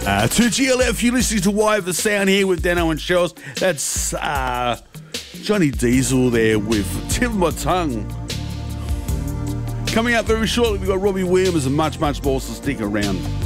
To GLF, you're listening to Wire the Sound here with Dano and Shells. That's Johnny Diesel there with Tip of My Tongue. Coming up very shortly, we've got Robbie Williams and much more, so stick around.